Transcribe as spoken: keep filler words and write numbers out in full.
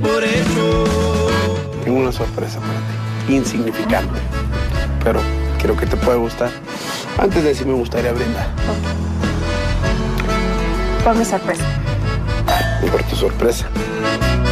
por hecho. Tengo una sorpresa para ti, insignificante, pero creo que te puede gustar. Antes de sí me gustaría brindar. Por mi sorpresa. Y por tu sorpresa.